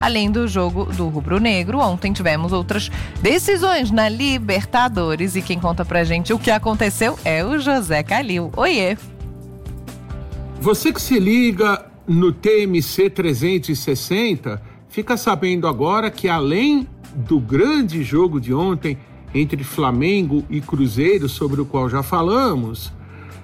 Além do jogo do rubro-negro, ontem tivemos outras decisões na Libertadores e quem conta pra gente o que aconteceu é o José Calil. Oiê! Você que se liga no TMC 360, fica sabendo agora que além do grande jogo de ontem entre Flamengo e Cruzeiro, sobre o qual já falamos,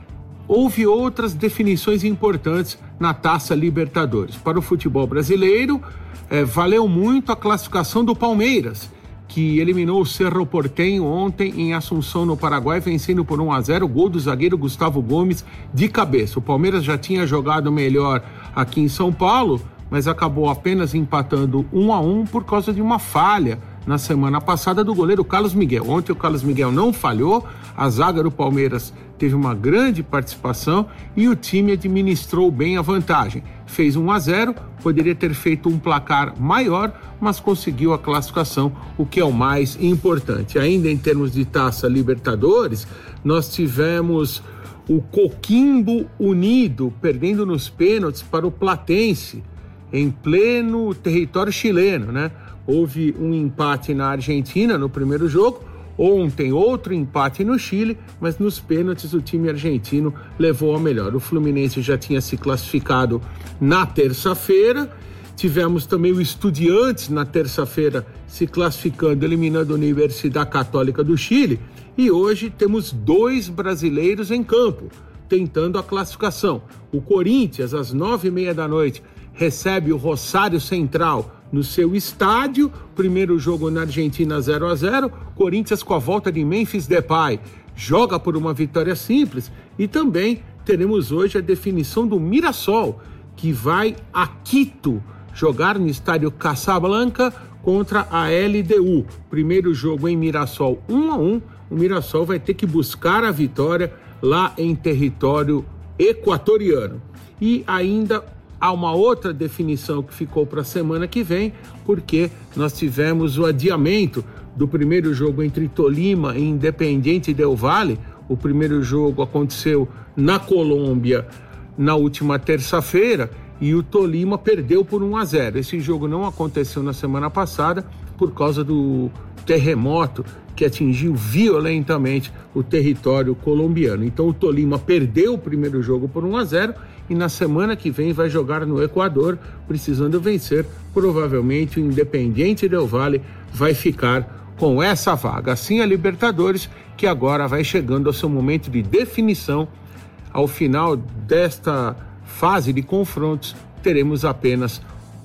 houve outras definições importantes na Taça Libertadores. Para o futebol brasileiro, valeu muito a classificação do Palmeiras, que eliminou o Cerro Porteño ontem em Assunção, no Paraguai, vencendo por 1-0, gol do zagueiro Gustavo Gomes de cabeça. O Palmeiras já tinha jogado melhor aqui em São Paulo, mas acabou apenas empatando 1-1 por causa de uma falha na semana passada do goleiro Carlos Miguel. Ontem o Carlos Miguel não falhou, a zaga do Palmeiras teve uma grande participação e o time administrou bem a vantagem. Fez 1-0, poderia ter feito um placar maior, mas conseguiu a classificação, o que é o mais importante. Ainda em termos de Taça Libertadores, nós tivemos o Coquimbo Unido perdendo nos pênaltis para o Platense, em pleno território chileno, né? Houve um empate na Argentina no primeiro jogo, ontem outro empate no Chile, mas nos pênaltis o time argentino levou a melhor. O Fluminense já tinha se classificado na terça-feira, tivemos também o Estudiantes na terça-feira se classificando, eliminando a Universidade Católica do Chile, e hoje temos 2 brasileiros em campo, tentando a classificação. O Corinthians, às 9h30 recebe o Rosário Central no seu estádio, primeiro jogo na Argentina 0-0, Corinthians com a volta de Memphis Depay, joga por uma vitória simples, e também teremos hoje a definição do Mirassol, que vai a Quito jogar no estádio Casablanca contra a LDU. Primeiro jogo em Mirassol 1-1, o Mirassol vai ter que buscar a vitória lá em território equatoriano. E ainda há uma outra definição que ficou para a semana que vem, porque nós tivemos o adiamento do primeiro jogo entre Tolima e Independiente del Valle. O primeiro jogo aconteceu na Colômbia na última terça-feira e o Tolima perdeu por 1-0. Esse jogo não aconteceu na semana passada por causa do terremoto que atingiu violentamente o território colombiano. Então o Tolima perdeu o primeiro jogo por 1-0 e na semana que vem vai jogar no Equador, precisando vencer. Provavelmente o Independiente del Valle vai ficar com essa vaga. Assim a Libertadores, que agora vai chegando ao seu momento de definição. Ao final desta fase de confrontos, teremos apenas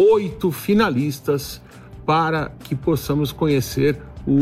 8 finalistas para que possamos conhecer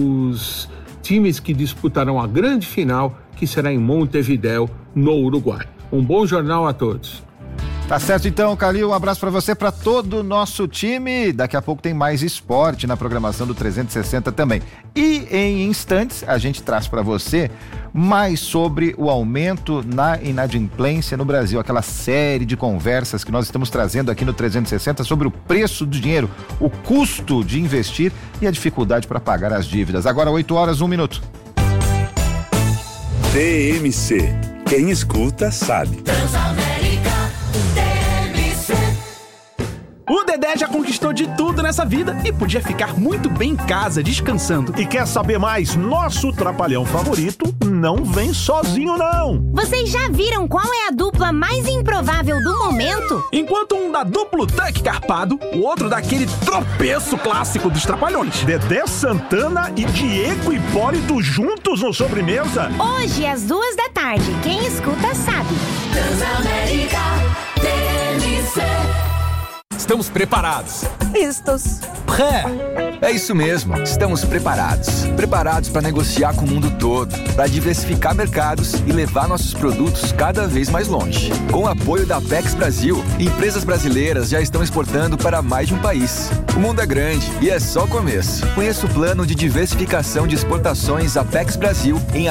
os times que disputarão a grande final, que será em Montevidéu, no Uruguai. Um bom jornal a todos. Tá certo então, Calil, um abraço para você, para todo o nosso time. Daqui a pouco tem mais esporte na programação do 360 também. E em instantes a gente traz para você mais sobre o aumento na inadimplência no Brasil, aquela série de conversas que nós estamos trazendo aqui no 360 sobre o preço do dinheiro, o custo de investir e a dificuldade para pagar as dívidas. Agora 8h01. TMC, quem escuta sabe. O Dedé já conquistou de tudo nessa vida e podia ficar muito bem em casa, descansando. E quer saber mais? Nosso trapalhão favorito não vem sozinho, não. Vocês já viram qual é a dupla mais improvável do momento? Enquanto um dá duplo duck carpado, o outro dá aquele tropeço clássico dos trapalhões. Dedé Santana e Diego Hipólito juntos no Sobremesa? Hoje, às 14h. Quem escuta sabe. Transamérica TMC. Estamos preparados. Vistos. É isso mesmo, estamos preparados. Preparados para negociar com o mundo todo, para diversificar mercados e levar nossos produtos cada vez mais longe. Com o apoio da Apex Brasil, empresas brasileiras já estão exportando para mais de um país. O mundo é grande e é só o começo. Conheça o plano de diversificação de exportações Apex Brasil em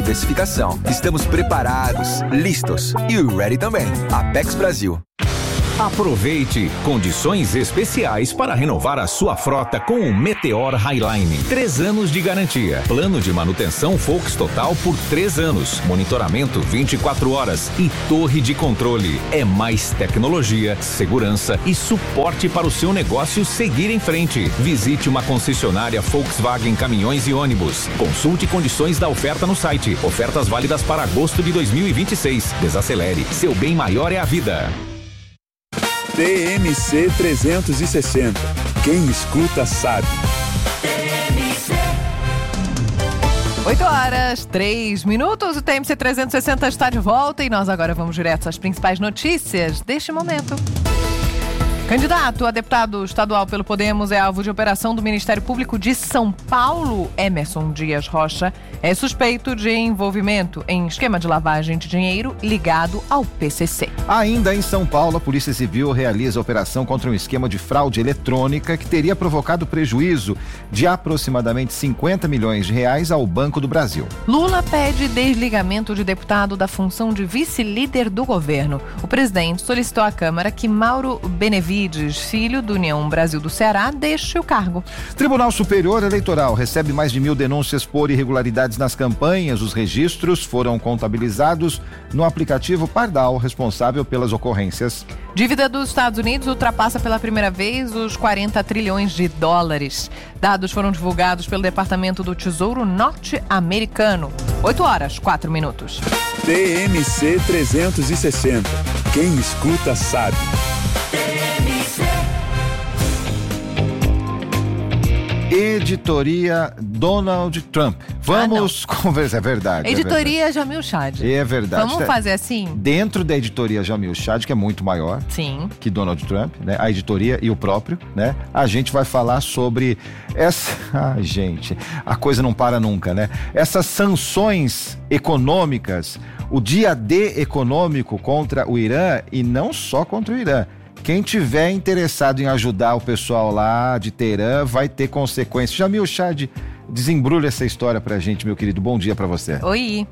apexbrasil.com.br/diversificação. Estamos preparados, listos e ready também. Apex Brasil. Aproveite condições especiais para renovar a sua frota com o Meteor Highline. 3 anos de garantia. Plano de manutenção Volks Total por 3 anos. Monitoramento 24 horas e torre de controle. É mais tecnologia, segurança e suporte para o seu negócio seguir em frente. Visite uma concessionária Volkswagen Caminhões e Ônibus. Consulte condições da oferta no site. Ofertas válidas para agosto de 2026. Desacelere. Seu bem maior é a vida. TMC 360. Quem escuta sabe. 8h03. O TMC 360 está de volta e nós agora vamos direto às principais notícias deste momento. Candidato a deputado estadual pelo Podemos é alvo de operação do Ministério Público de São Paulo. Emerson Dias Rocha é suspeito de envolvimento em esquema de lavagem de dinheiro ligado ao PCC. Ainda em São Paulo, a Polícia Civil realiza operação contra um esquema de fraude eletrônica que teria provocado prejuízo de aproximadamente 50 milhões de reais ao Banco do Brasil. Lula pede desligamento de deputado da função de vice-líder do governo. O presidente solicitou à Câmara que Mauro Benevides, filho do União Brasil do Ceará, deixe o cargo. Tribunal Superior Eleitoral recebe mais de 1.000 denúncias por irregularidades nas campanhas. Os registros foram contabilizados no aplicativo Pardal, responsável pelas ocorrências. Dívida dos Estados Unidos ultrapassa pela primeira vez os 40 trilhões de dólares. Dados foram divulgados pelo Departamento do Tesouro norte-americano. 8h04. TMC 360. Quem escuta sabe. Editoria Donald Trump. Vamos conversar, é verdade. Editoria Jamil Chad. É verdade. Vamos fazer assim? Dentro da editoria Jamil Chad, que é muito maior que Donald Trump, né? A editoria e o próprio, né? A gente vai falar sobre essa... Ai, gente, a coisa não para nunca, né? Essas sanções econômicas, o dia D econômico contra o Irã e não só contra o Irã. Quem tiver interessado em ajudar o pessoal lá de Teherã vai ter consequências. Jamil Chad, desembrulha essa história pra gente, meu querido. Bom dia pra você. Oi.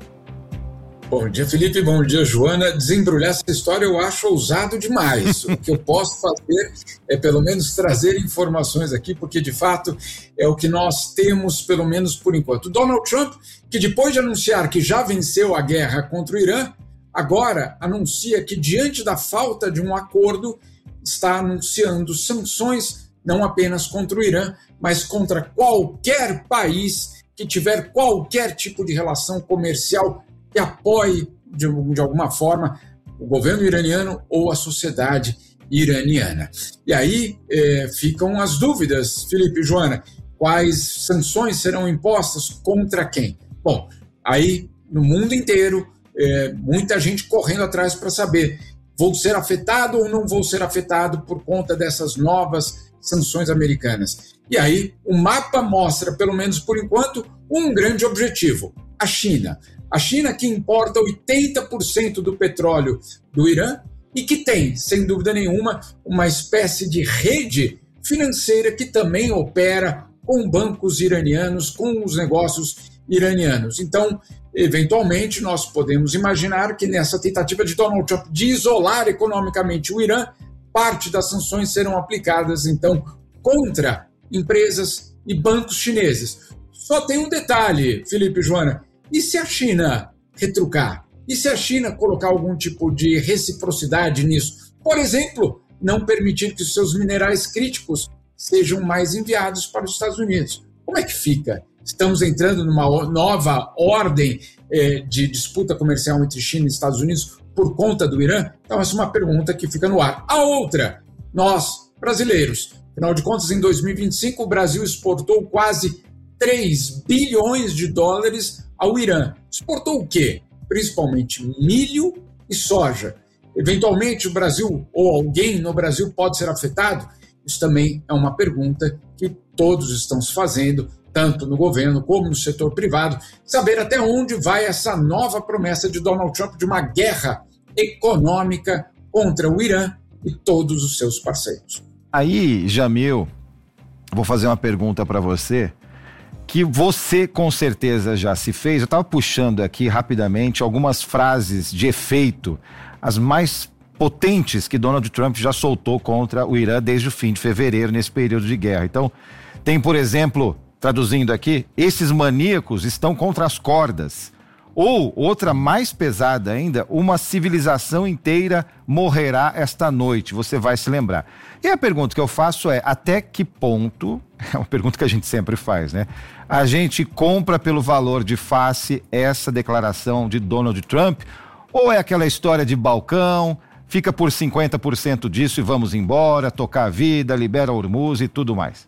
Bom dia, Felipe. Bom dia, Joana. Desembrulhar essa história eu acho ousado demais. O que eu posso fazer é pelo menos trazer informações aqui, porque de fato é o que nós temos, pelo menos por enquanto. Donald Trump, que depois de anunciar que já venceu a guerra contra o Irã, agora anuncia que diante da falta de um acordo, está anunciando sanções não apenas contra o Irã, mas contra qualquer país que tiver qualquer tipo de relação comercial que apoie de alguma forma o governo iraniano ou a sociedade iraniana. E aí ficam as dúvidas, Felipe e Joana, quais sanções serão impostas contra quem? Bom, aí no mundo inteiro, muita gente correndo atrás para saber: vou ser afetado ou não vou ser afetado por conta dessas novas sanções americanas? E aí o mapa mostra, pelo menos por enquanto, um grande objetivo: a China. A China, que importa 80% do petróleo do Irã e que tem, sem dúvida nenhuma, uma espécie de rede financeira que também opera com bancos iranianos, com os negócios iranianos. Então, eventualmente, nós podemos imaginar que nessa tentativa de Donald Trump de isolar economicamente o Irã, parte das sanções serão aplicadas, então, contra empresas e bancos chineses. Só tem um detalhe, Felipe e Joana: e se a China retrucar? E se a China colocar algum tipo de reciprocidade nisso? Por exemplo, não permitir que os seus minerais críticos sejam mais enviados para os Estados Unidos. Como é que fica? Estamos entrando numa nova ordem de disputa comercial entre China e Estados Unidos por conta do Irã? Então, essa é uma pergunta que fica no ar. A outra, nós, brasileiros, afinal de contas, em 2025, o Brasil exportou quase 3 bilhões de dólares ao Irã. Exportou o quê? Principalmente milho e soja. Eventualmente, o Brasil ou alguém no Brasil pode ser afetado? Isso também é uma pergunta que todos estão se fazendo, tanto no governo como no setor privado, saber até onde vai essa nova promessa de Donald Trump de uma guerra econômica contra o Irã e todos os seus parceiros. Aí, Jamil, vou fazer uma pergunta para você, que você com certeza já se fez. Eu estava puxando aqui rapidamente algumas frases de efeito, as mais potentes que Donald Trump já soltou contra o Irã desde o fim de fevereiro, nesse período de guerra. Então, tem, por exemplo, traduzindo aqui, esses maníacos estão contra as cordas. Ou, outra mais pesada ainda, uma civilização inteira morrerá esta noite, você vai se lembrar. E a pergunta que eu faço é, até que ponto, é uma pergunta que a gente sempre faz, né? A gente compra pelo valor de face essa declaração de Donald Trump, ou é aquela história de balcão, fica por 50% disso e vamos embora, tocar a vida, libera Hormuz e tudo mais?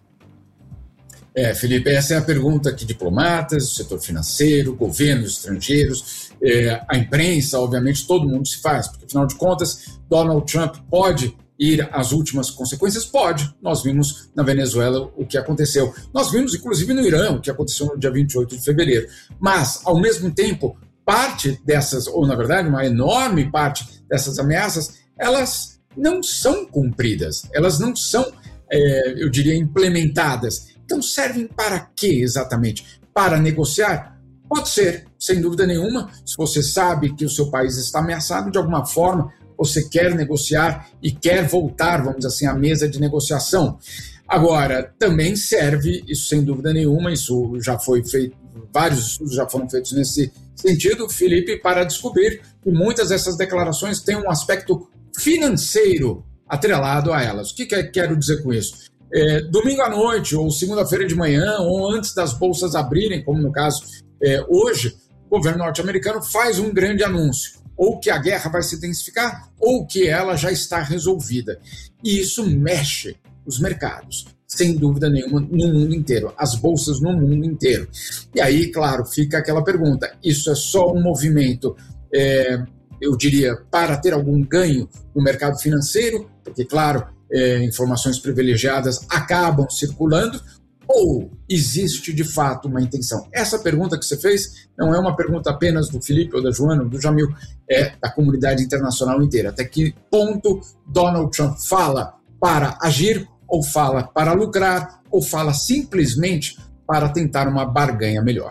Felipe, essa é a pergunta que diplomatas, o setor financeiro, governos estrangeiros, a imprensa, obviamente, todo mundo se faz, porque, afinal de contas, Donald Trump pode ir às últimas consequências? Pode. Nós vimos na Venezuela o que aconteceu. Nós vimos, inclusive, no Irã, o que aconteceu no dia 28 de fevereiro. Mas, ao mesmo tempo, parte dessas, ou na verdade, uma enorme parte dessas ameaças, elas não são cumpridas, elas não são, eu diria, implementadas. Então servem para quê exatamente? Para negociar? Pode ser, sem dúvida nenhuma. Se você sabe que o seu país está ameaçado de alguma forma, você quer negociar e quer voltar, vamos dizer assim, à mesa de negociação. Agora, também serve, isso sem dúvida nenhuma, isso já foi feito, vários estudos já foram feitos nesse sentido, Felipe, para descobrir que muitas dessas declarações têm um aspecto financeiro atrelado a elas. O que quero dizer com isso? Domingo à noite, ou segunda-feira de manhã, ou antes das bolsas abrirem, como no caso hoje, o governo norte-americano faz um grande anúncio, ou que a guerra vai se intensificar, ou que ela já está resolvida. E isso mexe os mercados, sem dúvida nenhuma, no mundo inteiro, as bolsas no mundo inteiro. E aí, claro, fica aquela pergunta, isso é só um movimento, eu diria, para ter algum ganho no mercado financeiro, porque, claro, informações privilegiadas acabam circulando, ou existe de fato uma intenção? Essa pergunta que você fez não é uma pergunta apenas do Felipe ou da Joana ou do Jamil, é da comunidade internacional inteira. Até que ponto Donald Trump fala para agir, ou fala para lucrar, ou fala simplesmente para tentar uma barganha melhor?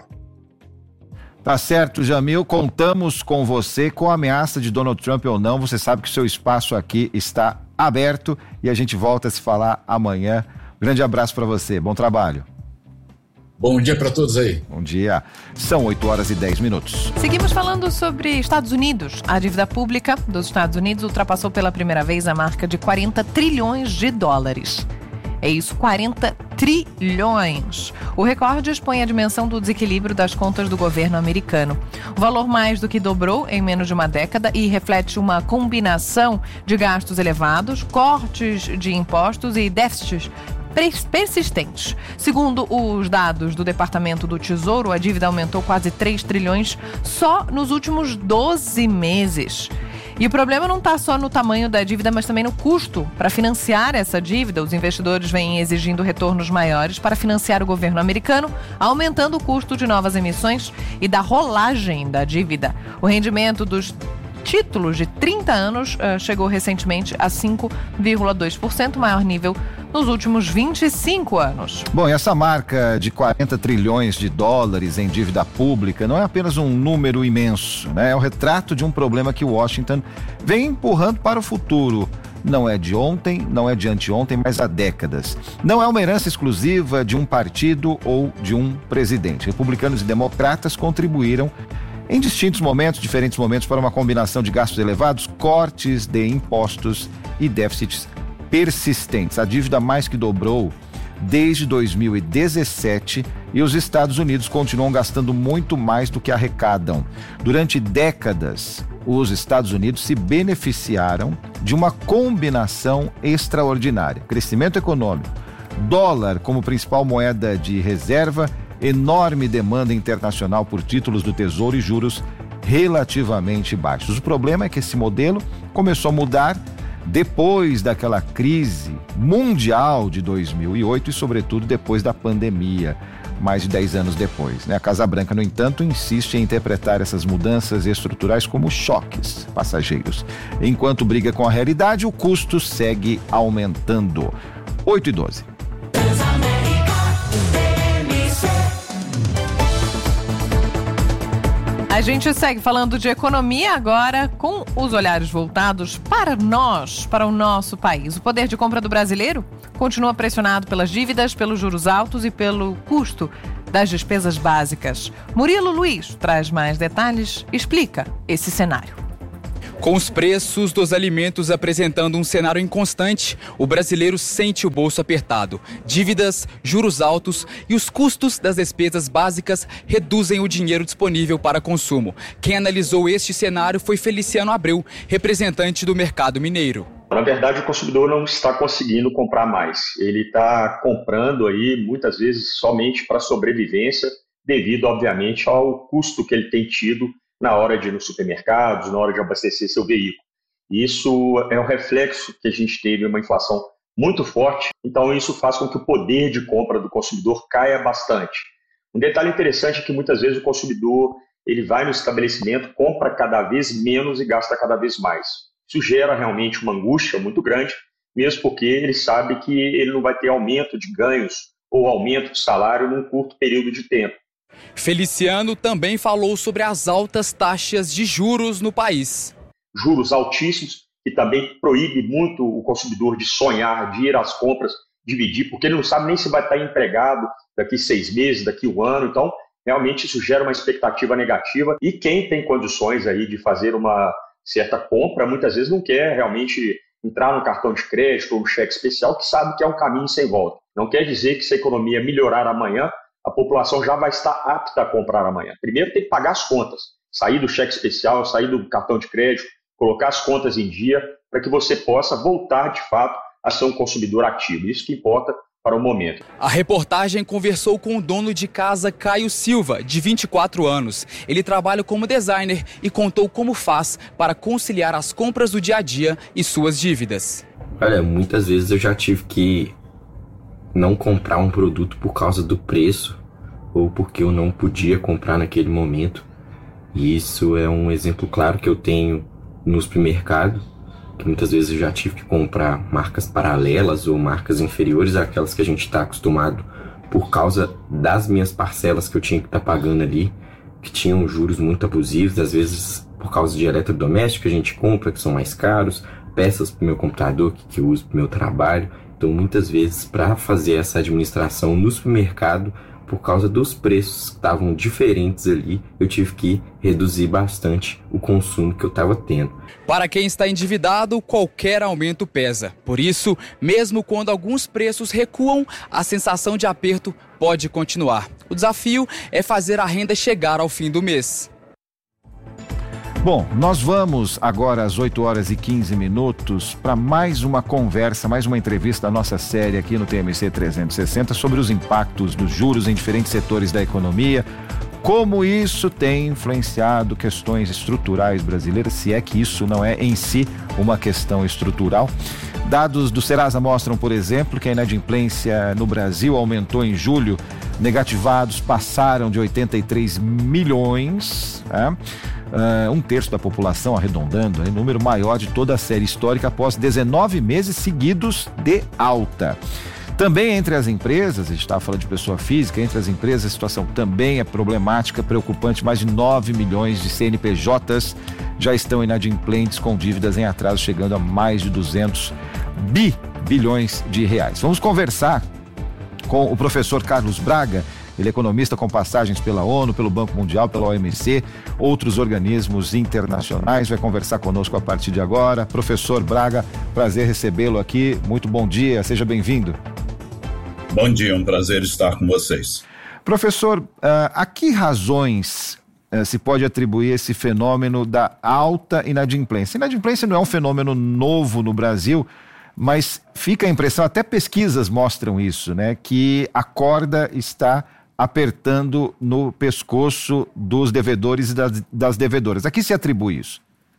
Tá certo, Jamil, contamos com você, com a ameaça de Donald Trump ou não, você sabe que o seu espaço aqui está aberto e a gente volta a se falar amanhã. Grande abraço para você, bom trabalho. Bom dia para todos aí. Bom dia. São 8h10. Seguimos falando sobre Estados Unidos. A dívida pública dos Estados Unidos ultrapassou pela primeira vez a marca de 40 trilhões de dólares. É isso, 40 trilhões. O recorde expõe a dimensão do desequilíbrio das contas do governo americano. O valor mais do que dobrou em menos de uma década e reflete uma combinação de gastos elevados, cortes de impostos e déficits persistentes. Segundo os dados do Departamento do Tesouro, a dívida aumentou quase 3 trilhões só nos últimos 12 meses. E o problema não está só no tamanho da dívida, mas também no custo. Para financiar essa dívida, os investidores vêm exigindo retornos maiores para financiar o governo americano, aumentando o custo de novas emissões e da rolagem da dívida. O rendimento dos títulos de 30 anos chegou recentemente a 5,2%, maior nível nos últimos 25 anos. Bom, e essa marca de 40 trilhões de dólares em dívida pública não é apenas um número imenso, né? É o retrato de um problema que Washington vem empurrando para o futuro. Não é de ontem, não é de anteontem, mas há décadas. Não é uma herança exclusiva de um partido ou de um presidente. Republicanos e democratas contribuíram em distintos momentos, diferentes momentos, para uma combinação de gastos elevados, cortes de impostos e déficits persistentes. A dívida mais que dobrou desde 2017 e os Estados Unidos continuam gastando muito mais do que arrecadam. Durante décadas, os Estados Unidos se beneficiaram de uma combinação extraordinária. Crescimento econômico, dólar como principal moeda de reserva, enorme demanda internacional por títulos do Tesouro e juros relativamente baixos. O problema é que esse modelo começou a mudar depois daquela crise mundial de 2008 e, sobretudo, depois da pandemia, mais de 10 anos depois, né? A Casa Branca, no entanto, insiste em interpretar essas mudanças estruturais como choques passageiros. Enquanto briga com a realidade, o custo segue aumentando. 8h12. A gente segue falando de economia agora, com os olhares voltados para nós, para o nosso país. O poder de compra do brasileiro continua pressionado pelas dívidas, pelos juros altos e pelo custo das despesas básicas. Murilo Luiz traz mais detalhes, explica esse cenário. Com os preços dos alimentos apresentando um cenário inconstante, o brasileiro sente o bolso apertado. Dívidas, juros altos e os custos das despesas básicas reduzem o dinheiro disponível para consumo. Quem analisou este cenário foi Feliciano Abreu, representante do mercado mineiro. Na verdade, o consumidor não está conseguindo comprar mais. Ele está comprando aí, muitas vezes, somente para sobrevivência, devido, obviamente, ao custo que ele tem tido na hora de ir nos supermercados, na hora de abastecer seu veículo. Isso é um reflexo que a gente teve uma inflação muito forte, então isso faz com que o poder de compra do consumidor caia bastante. Um detalhe interessante é que muitas vezes o consumidor ele vai no estabelecimento, compra cada vez menos e gasta cada vez mais. Isso gera realmente uma angústia muito grande, mesmo porque ele sabe que ele não vai ter aumento de ganhos ou aumento de salário num curto período de tempo. Feliciano também falou sobre as altas taxas de juros no país. Juros altíssimos, que também proíbe muito o consumidor de sonhar, de ir às compras, dividir, porque ele não sabe nem se vai estar empregado daqui 6 meses, daqui 1 ano. Então, realmente isso gera uma expectativa negativa. E quem tem condições aí de fazer uma certa compra, muitas vezes não quer realmente entrar no cartão de crédito ou no cheque especial, que sabe que é um caminho sem volta. Não quer dizer que se a economia melhorar amanhã, a população já vai estar apta a comprar amanhã. Primeiro tem que pagar as contas, sair do cheque especial, sair do cartão de crédito, colocar as contas em dia, para que você possa voltar, de fato, a ser um consumidor ativo. Isso que importa para o momento. A reportagem conversou com o dono de casa, Caio Silva, de 24 anos. Ele trabalha como designer e contou como faz para conciliar as compras do dia a dia e suas dívidas. Olha, muitas vezes eu já tive que não comprar um produto por causa do preço ou porque eu não podia comprar naquele momento. E isso é um exemplo claro que eu tenho no supermercado, que muitas vezes eu já tive que comprar marcas paralelas ou marcas inferiores àquelas que a gente está acostumado por causa das minhas parcelas que eu tinha que estar pagando ali, que tinham juros muito abusivos, às vezes por causa de eletrodomésticos que a gente compra, que são mais caros, peças para o meu computador que eu uso para o meu trabalho. Então, muitas vezes, para fazer essa administração no supermercado, por causa dos preços que estavam diferentes ali, eu tive que reduzir bastante o consumo que eu estava tendo. Para quem está endividado, qualquer aumento pesa. Por isso, mesmo quando alguns preços recuam, a sensação de aperto pode continuar. O desafio é fazer a renda chegar ao fim do mês. Bom, nós vamos agora às 8h15 para mais uma conversa, mais uma entrevista da nossa série aqui no TMC 360 sobre os impactos dos juros em diferentes setores da economia, como isso tem influenciado questões estruturais brasileiras, se é que isso não é em si uma questão estrutural. Dados do Serasa mostram, por exemplo, que a inadimplência no Brasil aumentou em julho, negativados passaram de 83 milhões, né? 1/3 da população, arredondando, número maior de toda a série histórica após 19 meses seguidos de alta. Também entre as empresas, a gente estava falando de pessoa física, entre as empresas a situação também é problemática, preocupante, mais de 9 milhões de CNPJs já estão inadimplentes com dívidas em atraso, chegando a mais de 200 bilhões de reais. Vamos conversar com o professor Carlos Braga. Ele é economista com passagens pela ONU, pelo Banco Mundial, pela OMC, outros organismos internacionais. Vai conversar conosco a partir de agora. Professor Braga, prazer recebê-lo aqui. Muito bom dia, seja bem-vindo. Bom dia, é um prazer estar com vocês. Professor, a que razões se pode atribuir esse fenômeno da alta inadimplência? Inadimplência não é um fenômeno novo no Brasil, mas fica a impressão, até pesquisas mostram isso, né, que a corda está apertando no pescoço dos devedores e das devedoras. A que se atribui isso?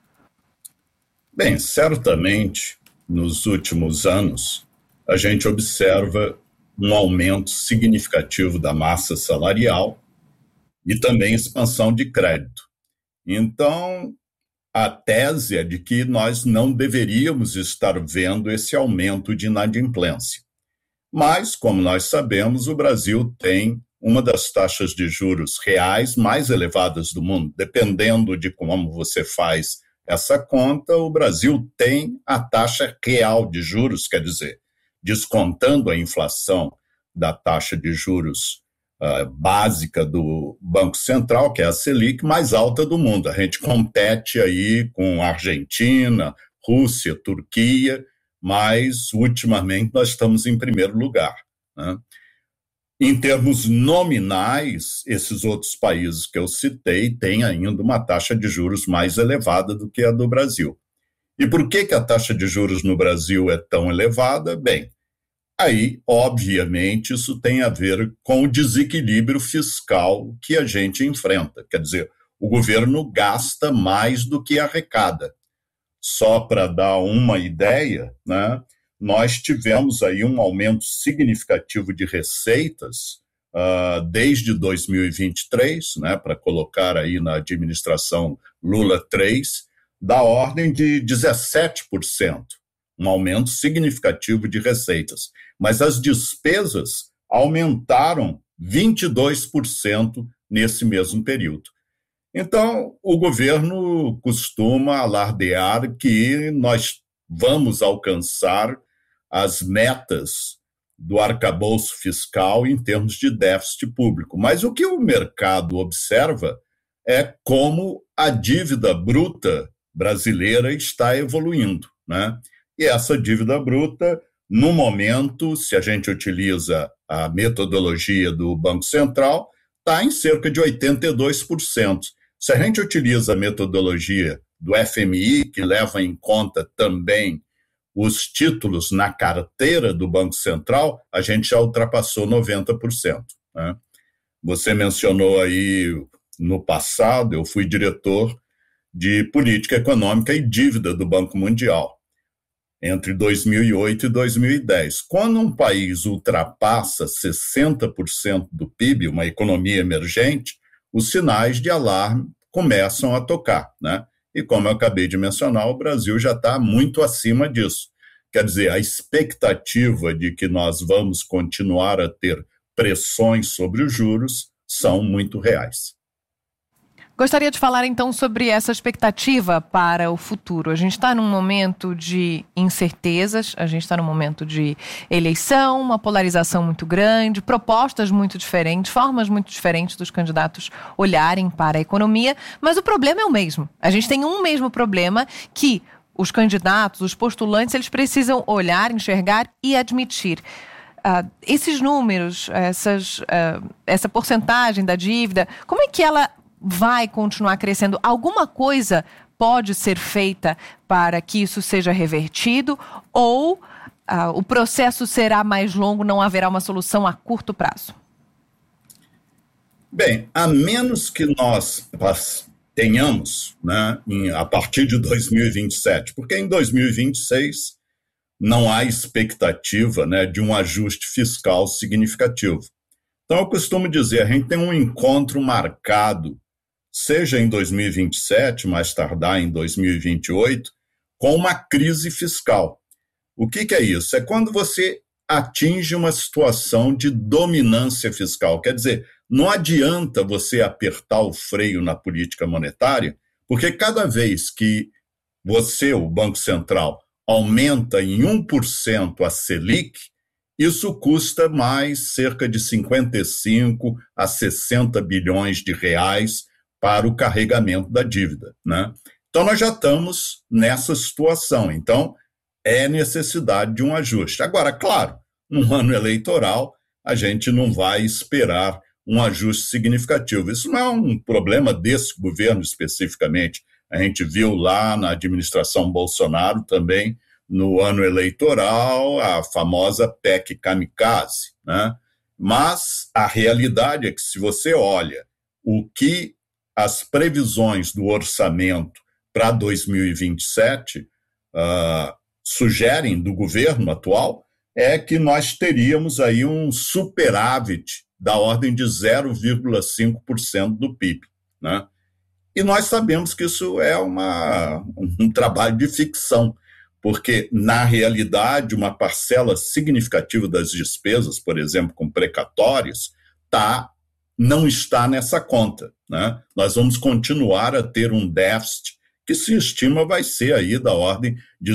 Bem, certamente, nos últimos anos, a gente observa um aumento significativo da massa salarial e também expansão de crédito. Então, a tese é de que nós não deveríamos estar vendo esse aumento de inadimplência. Mas, como nós sabemos, o Brasil tem uma das taxas de juros reais mais elevadas do mundo. Dependendo de como você faz essa conta, o Brasil tem a taxa real de juros, quer dizer, descontando a inflação da taxa de juros básica do Banco Central, que é a Selic, mais alta do mundo. A gente compete aí com Argentina, Rússia, Turquia, mas ultimamente nós estamos em primeiro lugar, né? Em termos nominais, esses outros países que eu citei têm ainda uma taxa de juros mais elevada do que a do Brasil. E por que a taxa de juros no Brasil é tão elevada? Bem, aí, obviamente, isso tem a ver com o desequilíbrio fiscal que a gente enfrenta. Quer dizer, o governo gasta mais do que arrecada. Só para dar uma ideia, né, nós tivemos aí um aumento significativo de receitas desde 2023, né, para colocar aí na administração Lula 3, da ordem de 17%. Um aumento significativo de receitas. Mas as despesas aumentaram 22% nesse mesmo período. Então, o governo costuma alardear que nós vamos alcançar as metas do arcabouço fiscal em termos de déficit público. Mas o que o mercado observa é como a dívida bruta brasileira está evoluindo, né? E essa dívida bruta, no momento, se a gente utiliza a metodologia do Banco Central, está em cerca de 82%. Se a gente utiliza a metodologia do FMI, que leva em conta também os títulos na carteira do Banco Central, a gente já ultrapassou 90%, né? Você mencionou aí, no passado, eu fui diretor de política econômica e dívida do Banco Mundial, entre 2008 e 2010. Quando um país ultrapassa 60% do PIB, uma economia emergente, os sinais de alarme começam a tocar, né? E como eu acabei de mencionar, o Brasil já está muito acima disso. Quer dizer, a expectativa de que nós vamos continuar a ter pressões sobre os juros são muito reais. Gostaria de falar então sobre essa expectativa para o futuro. A gente está num momento de incertezas, a gente está num momento de eleição, uma polarização muito grande, propostas muito diferentes, formas muito diferentes dos candidatos olharem para a economia, mas o problema é o mesmo. A gente tem um mesmo problema que os candidatos, os postulantes, eles precisam olhar, enxergar e admitir. Esses números, essa porcentagem da dívida, como é que ela vai continuar crescendo? Alguma coisa pode ser feita para que isso seja revertido ou o processo será mais longo, não haverá uma solução a curto prazo? Bem, a menos que nós tenhamos, né, a partir de 2027, porque em 2026 não há expectativa, né, de um ajuste fiscal significativo. Então eu costumo dizer, a gente tem um encontro marcado, seja em 2027, mais tardar em 2028, com uma crise fiscal. O que é isso? É quando você atinge uma situação de dominância fiscal. Quer dizer, não adianta você apertar o freio na política monetária, porque cada vez que você, o Banco Central, aumenta em 1% a Selic, isso custa mais cerca de 55 a 60 bilhões de reais para o carregamento da dívida, né? Então, nós já estamos nessa situação. Então, é necessidade de um ajuste. Agora, claro, num ano eleitoral, a gente não vai esperar um ajuste significativo. Isso não é um problema desse governo especificamente. A gente viu lá na administração Bolsonaro também, no ano eleitoral, a famosa PEC kamikaze, né? Mas a realidade é que, se você olha o que as previsões do orçamento para 2027 sugerem do governo atual, é que nós teríamos aí um superávit da ordem de 0,5% do PIB, né? E nós sabemos que isso é um trabalho de ficção, porque, na realidade, uma parcela significativa das despesas, por exemplo, com precatórios, não está nessa conta, né? Nós vamos continuar a ter um déficit que se estima vai ser aí da ordem de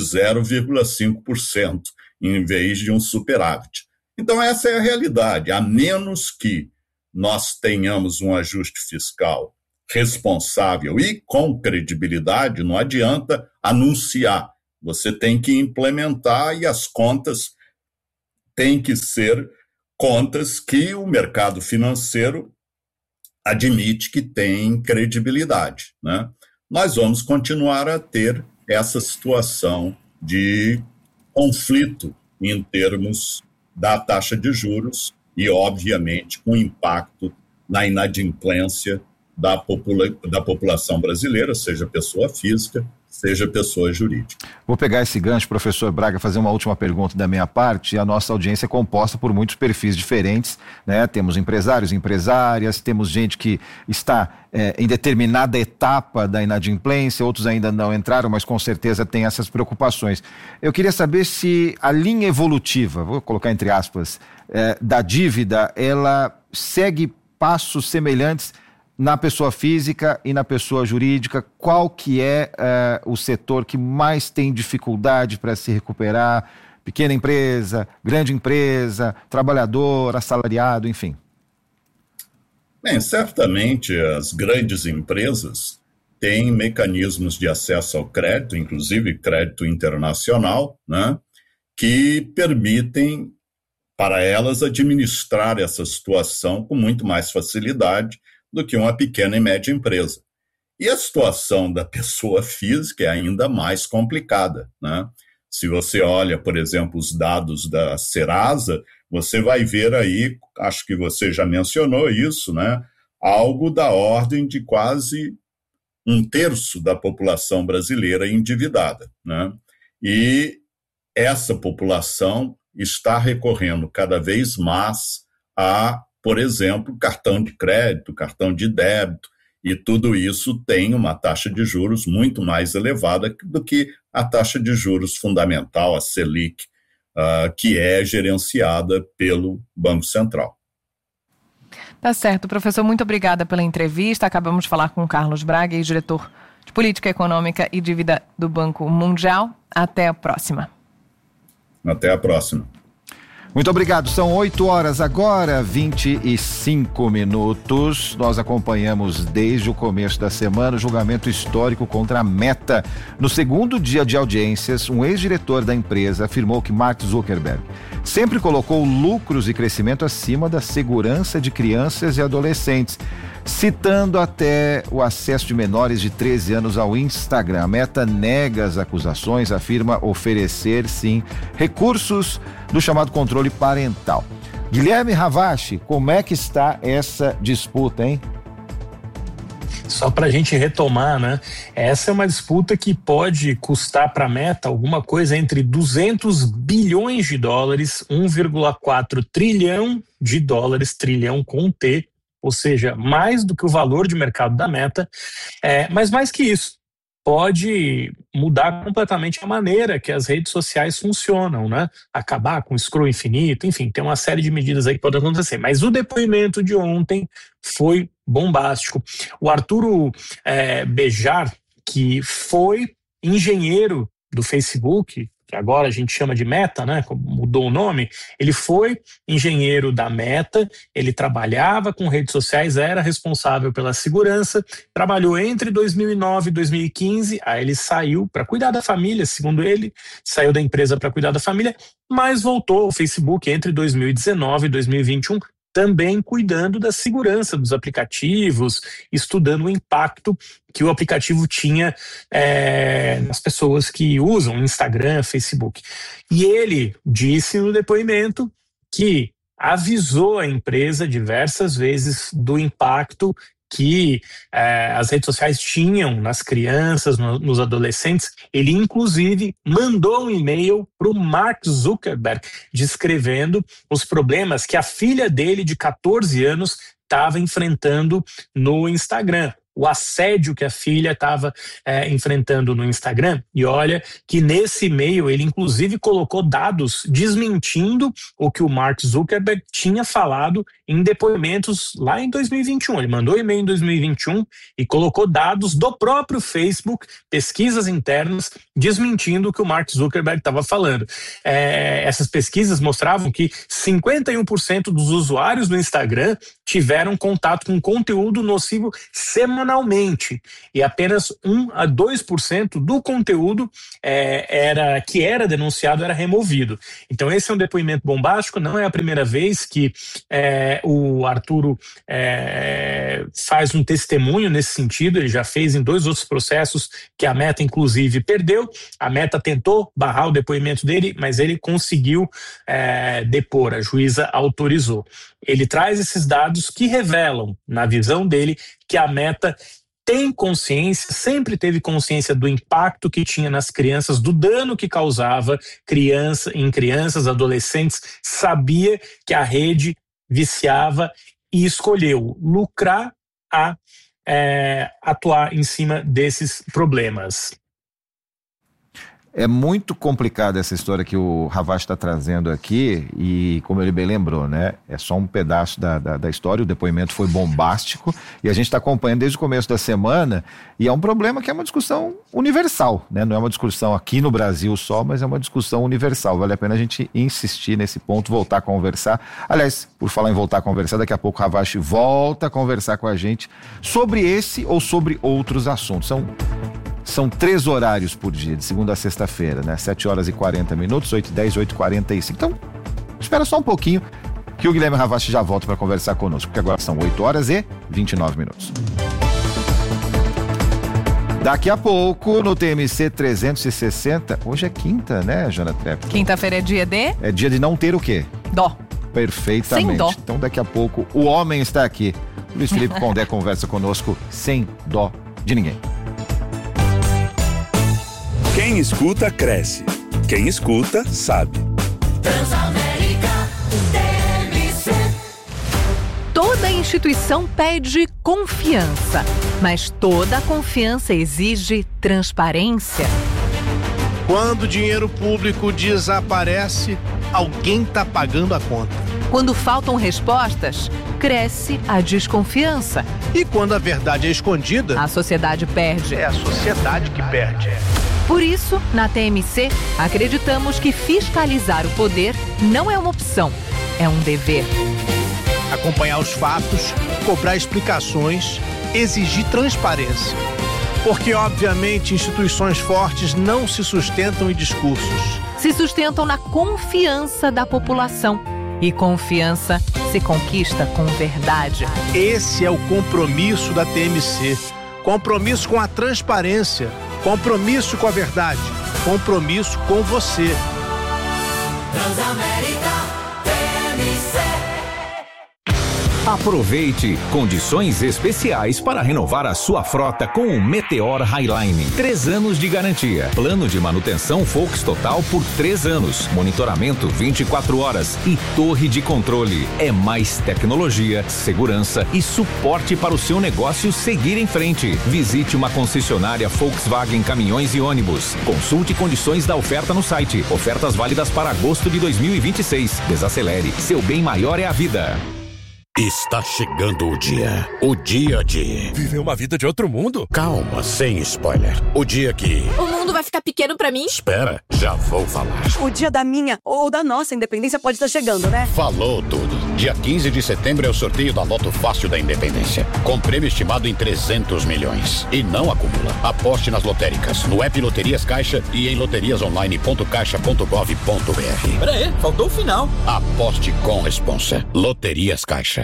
0,5%, em vez de um superávit. Então essa é a realidade, a menos que nós tenhamos um ajuste fiscal responsável e com credibilidade, não adianta anunciar, você tem que implementar e as contas têm que ser contas que o mercado financeiro admite que tem credibilidade, né? Nós vamos continuar a ter essa situação de conflito em termos da taxa de juros e, obviamente, com impacto na inadimplência da população brasileira, seja pessoa física, seja pessoa jurídica. Vou pegar esse gancho, professor Braga, fazer uma última pergunta da minha parte. A nossa audiência é composta por muitos perfis diferentes, né? Temos empresários, empresárias, temos gente que está em determinada etapa da inadimplência, outros ainda não entraram, mas com certeza tem essas preocupações. Eu queria saber se a linha evolutiva, vou colocar entre aspas, da dívida, ela segue passos semelhantes na pessoa física e na pessoa jurídica. Qual que é o setor que mais tem dificuldade para se recuperar? Pequena empresa, grande empresa, trabalhador, assalariado, enfim. Bem, certamente as grandes empresas têm mecanismos de acesso ao crédito, inclusive crédito internacional, né, que permitem para elas administrar essa situação com muito mais facilidade do que uma pequena e média empresa. E a situação da pessoa física é ainda mais complicada, né? Se você olha, por exemplo, os dados da Serasa, você vai ver aí, acho que você já mencionou isso, né? Algo da ordem de quase 1/3 da população brasileira endividada, né? E essa população está recorrendo cada vez mais a, por exemplo, cartão de crédito, cartão de débito, e tudo isso tem uma taxa de juros muito mais elevada do que a taxa de juros fundamental, a Selic, que é gerenciada pelo Banco Central. Tá certo, professor, muito obrigada pela entrevista. Acabamos de falar com o Carlos Braga, diretor de Política Econômica e Dívida do Banco Mundial. Até a próxima. Até a próxima. Muito obrigado. São 8 horas agora, 25 minutos. Nós acompanhamos desde o começo da semana o julgamento histórico contra a Meta. No segundo dia de audiências, um ex-diretor da empresa afirmou que Mark Zuckerberg sempre colocou lucros e crescimento acima da segurança de crianças e adolescentes, citando até o acesso de menores de 13 anos ao Instagram. A Meta nega as acusações, afirma oferecer, sim, recursos do chamado controle parental. Guilherme Ravache, como é que está essa disputa, hein? Só para a gente retomar, né? Essa é uma disputa que pode custar para a Meta alguma coisa entre 200 bilhões de dólares, 1,4 trilhão de dólares, trilhão com T, ou seja, mais do que o valor de mercado da Meta, mas mais que isso, pode mudar completamente a maneira que as redes sociais funcionam, né? Acabar com o scroll infinito, enfim, tem uma série de medidas aí que podem acontecer. Mas o depoimento de ontem foi bombástico. O Arturo Bejar, que foi engenheiro do Facebook, que agora a gente chama de Meta, né? Mudou o nome. Ele foi engenheiro da Meta, ele trabalhava com redes sociais, era responsável pela segurança, trabalhou entre 2009 e 2015, aí ele saiu para cuidar da família, segundo ele, saiu da empresa para cuidar da família, mas voltou ao Facebook entre 2019 e 2021, também cuidando da segurança dos aplicativos, estudando o impacto que o aplicativo tinha nas pessoas que usam Instagram, Facebook. E ele disse no depoimento que avisou a empresa diversas vezes do impacto que as redes sociais tinham nas crianças, nos adolescentes. Ele, inclusive, mandou um e-mail para o Mark Zuckerberg descrevendo os problemas que a filha dele, de 14 anos, estava enfrentando no Instagram. o assédio que a filha estava enfrentando no Instagram. E olha que nesse e-mail ele inclusive colocou dados desmentindo o que o Mark Zuckerberg tinha falado em depoimentos lá em 2021. Ele mandou e-mail em 2021 e colocou dados do próprio Facebook, pesquisas internas, desmentindo o que o Mark Zuckerberg estava falando. Essas pesquisas mostravam que 51% dos usuários do Instagram tiveram contato com conteúdo nocivo semanalmente, e apenas 1 a 2% do conteúdo que era denunciado era removido. Então esse é um depoimento bombástico, não é a primeira vez que o Arturo faz um testemunho nesse sentido. Ele já fez em 2 outros processos que a Meta inclusive perdeu. A Meta tentou barrar o depoimento dele, mas ele conseguiu depor, a juíza autorizou. Ele traz esses dados que revelam, na visão dele, que a Meta tem consciência, sempre teve consciência do impacto que tinha nas crianças, do dano que causava em crianças, adolescentes, sabia que a rede viciava e escolheu lucrar a atuar em cima desses problemas. É muito complicada essa história que o Havas está trazendo aqui, e como ele bem lembrou, né? É só um pedaço da história. O depoimento foi bombástico e a gente está acompanhando desde o começo da semana, e é um problema que é uma discussão universal, né? Não é uma discussão aqui no Brasil só, mas é uma discussão universal. Vale a pena a gente insistir nesse ponto, voltar a conversar. Aliás, por falar em voltar a conversar, daqui a pouco o Havas volta a conversar com a gente sobre esse ou sobre outros assuntos. São 3 horários por dia, de segunda a sexta-feira, né? 7h40, 8h10, 8h45. Então, espera só um pouquinho que o Guilherme Havas já volta para conversar conosco, porque agora são 8h29. Daqui a pouco, no TMC 360, hoje é quinta, né, Jana Trepp? Quinta-feira é dia de? É dia de não ter o quê? Dó. Perfeitamente. Sem dó. Então, daqui a pouco, o homem está aqui. Luiz Felipe Condé conversa conosco sem dó de ninguém. Quem escuta, cresce. Quem escuta, sabe. Transamérica TMC. Toda instituição pede confiança, mas toda confiança exige transparência. Quando o dinheiro público desaparece, alguém está pagando a conta. Quando faltam respostas, cresce a desconfiança. E quando a verdade é escondida, a sociedade perde. É a sociedade que perde. Por isso, na TMC, acreditamos que fiscalizar o poder não é uma opção, é um dever. Acompanhar os fatos, cobrar explicações, exigir transparência. Porque, obviamente, instituições fortes não se sustentam em discursos. Se sustentam na confiança da população. E confiança se conquista com verdade. Esse é o compromisso da TMC. Compromisso com a transparência. Compromisso com a verdade. Compromisso com você. Transamérica TMC. Aproveite condições especiais para renovar a sua frota com o Meteor Highline. 3 anos de garantia. Plano de manutenção Focus Total por 3 anos. Monitoramento 24 horas e torre de controle. É mais tecnologia, segurança e suporte para o seu negócio seguir em frente. Visite uma concessionária Volkswagen Caminhões e Ônibus. Consulte condições da oferta no site. Ofertas válidas para agosto de 2026. Desacelere. Seu bem maior é a vida. Está chegando o dia de... Viver uma vida de outro mundo? Calma, sem spoiler. O dia que... O mundo vai ficar pequeno pra mim? Espera, já vou falar. O dia da minha ou da nossa independência pode estar chegando, né? Falou tudo. Dia 15 de setembro é o sorteio da Loto Fácil da Independência. Com prêmio estimado em 300 milhões. E não acumula. Aposte nas lotéricas, no app Loterias Caixa e em loteriasonline.caixa.gov.br. Peraí, faltou o final. Aposte com responsa. Loterias Caixa.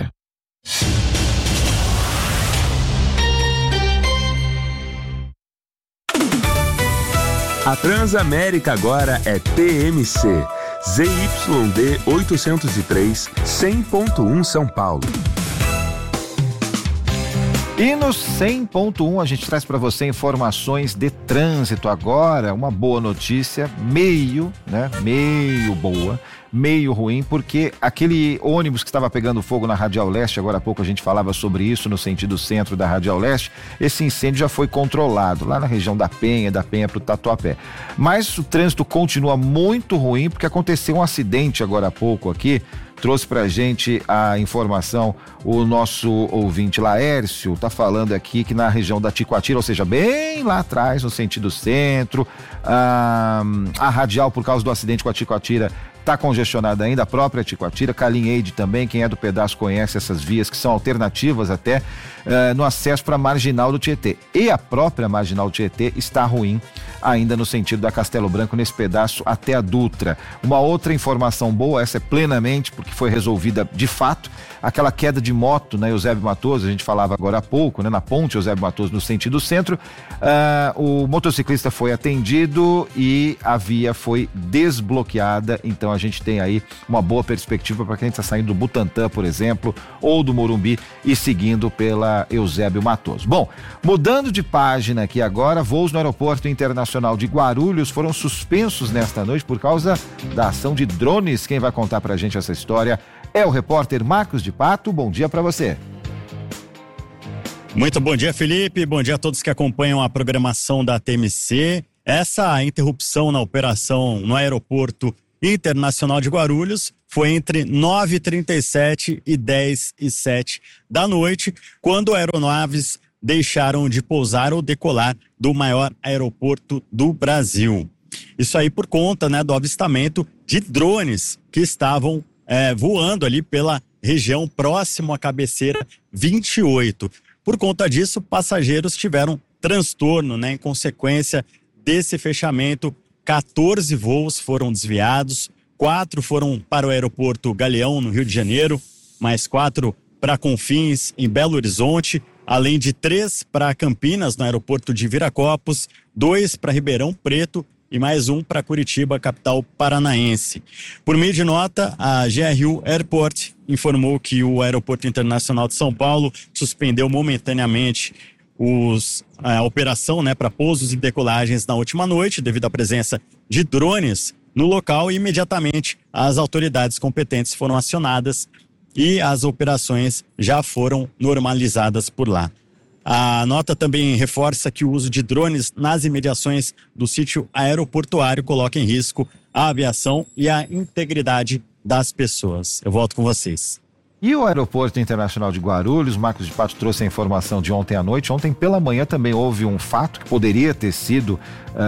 A Transamérica agora é TMC. ZYD 803, 100.1 São Paulo. E no 100.1 a gente traz para você informações de trânsito agora, uma boa notícia, meio boa, meio ruim, porque aquele ônibus que estava pegando fogo na Radial Leste, agora há pouco a gente falava sobre isso no sentido centro da Radial Leste, esse incêndio já foi controlado lá na região da Penha para o Tatuapé. Mas o trânsito continua muito ruim porque aconteceu um acidente agora há pouco aqui. Trouxe pra gente a informação o nosso ouvinte Laércio, tá falando aqui que na região da Ticoatira, ou seja, bem lá atrás, no sentido centro, a radial, por causa do acidente com a Ticoatira, está congestionada ainda, a própria Ticoatira, Calinheide também, quem é do pedaço conhece essas vias que são alternativas até no acesso para a Marginal do Tietê. E a própria Marginal do Tietê está ruim ainda no sentido da Castelo Branco, nesse pedaço até a Dutra. Uma outra informação boa, essa é plenamente, porque foi resolvida de fato, aquela queda de moto na Eusébio Matoso, a gente falava agora há pouco, né, na ponte Eusébio Matoso no sentido centro, o motociclista foi atendido e a via foi desbloqueada, então a gente tem aí uma boa perspectiva para quem está saindo do Butantã, por exemplo, ou do Morumbi e seguindo pela Eusébio Matoso. Bom, mudando de página aqui agora, voos no Aeroporto Internacional de Guarulhos foram suspensos nesta noite por causa da ação de drones. Quem vai contar pra gente essa história é o repórter Marcos de Pato. Bom dia para você. Muito bom dia, Felipe. Bom dia a todos que acompanham a programação da TMC. Essa interrupção na operação no Aeroporto Internacional de Guarulhos foi entre 9h37 e 10h07 da noite, quando aeronaves deixaram de pousar ou decolar do maior aeroporto do Brasil. Isso aí por conta, né, do avistamento de drones que estavam voando ali pela região próximo à cabeceira 28. Por conta disso, passageiros tiveram transtorno, né, em consequência desse fechamento. 14 voos foram desviados, 4 foram para o aeroporto Galeão, no Rio de Janeiro, mais 4 para Confins, em Belo Horizonte, além de 3 para Campinas, no aeroporto de Viracopos, 2 para Ribeirão Preto e mais 1 para Curitiba, capital paranaense. Por meio de nota, a GRU Airport informou que o Aeroporto Internacional de São Paulo suspendeu momentaneamente a operação, né, para pousos e decolagens na última noite, devido à presença de drones no local, e imediatamente as autoridades competentes foram acionadas e as operações já foram normalizadas por lá. A nota também reforça que o uso de drones nas imediações do sítio aeroportuário coloca em risco a aviação e a integridade das pessoas. Eu volto com vocês. E o Aeroporto Internacional de Guarulhos, Marcos de Pato trouxe a informação de ontem à noite. Ontem pela manhã também houve um fato que poderia ter sido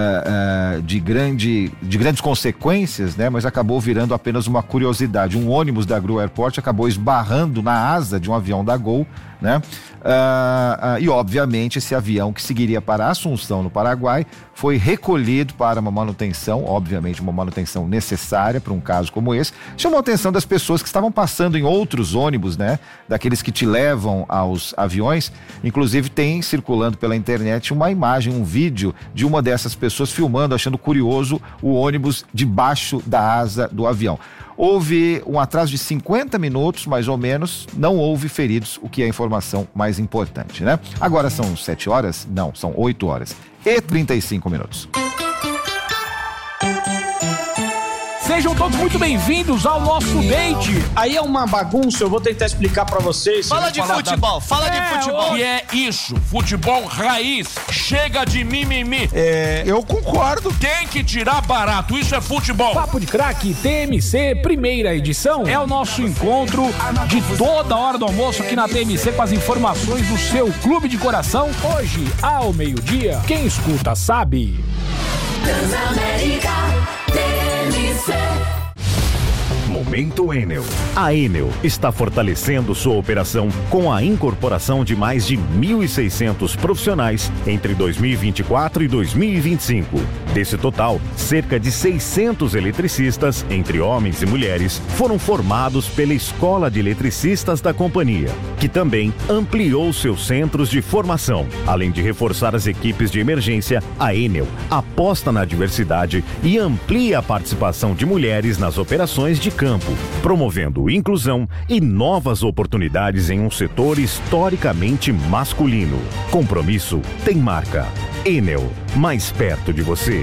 de grandes consequências, né? Mas acabou virando apenas uma curiosidade. Um ônibus da GRU Airport acabou esbarrando na asa de um avião da Gol, né? E obviamente esse avião que seguiria para Assunção, no Paraguai, foi recolhido para uma manutenção, obviamente uma manutenção necessária para um caso como esse. Chamou a atenção das pessoas que estavam passando em outros ônibus, né? Daqueles que te levam aos aviões. Inclusive tem circulando pela internet uma imagem, um vídeo de uma dessas pessoas filmando, achando curioso o ônibus debaixo da asa do avião. Houve um atraso de 50 minutos, mais ou menos, não houve feridos, o que é a informação mais importante, né? Agora são 7 horas? Não, são 8 horas e 35 minutos. Sejam todos muito bem-vindos ao nosso date. Aí é uma bagunça, eu vou tentar explicar pra vocês. Fala de futebol, fala de futebol. E é isso, futebol raiz, chega de mimimi. Eu concordo. Tem que tirar barato, isso é futebol. Papo de Craque TMC, primeira edição, é o nosso encontro de toda hora do almoço aqui na TMC com as informações do seu clube de coração. Hoje, ao meio-dia, quem escuta sabe. Transamérica TMC. Momento Enel. A Enel está fortalecendo sua operação com a incorporação de mais de 1.600 profissionais entre 2024 e 2025. Desse total, cerca de 600 eletricistas, entre homens e mulheres, foram formados pela Escola de Eletricistas da companhia, que também ampliou seus centros de formação. Além de reforçar as equipes de emergência, a Enel aposta na diversidade e amplia a participação de mulheres nas operações de campo, promovendo inclusão e novas oportunidades em um setor historicamente masculino. Compromisso tem marca. Enel, mais perto de você.